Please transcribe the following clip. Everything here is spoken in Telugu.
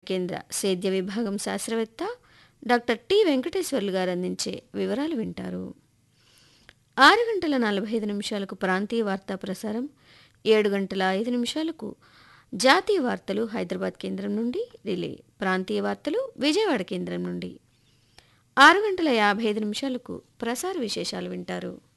కేంద్ర సేద్య విభాగం శాస్త్రవేత్త డాక్టర్ టి వెంకటేశ్వర్లు గారు అందించే వివరాలు వింటారు. 6:45 ప్రాంతీయ వార్తా ప్రసారం, 7:05 జాతీయ వార్తలు హైదరాబాద్ కేంద్రం నుండి రిలే. ప్రాంతీయ వార్తలు విజయవాడ కేంద్రం నుండి 6:55 ప్రసార విశేషాలు వింటారు.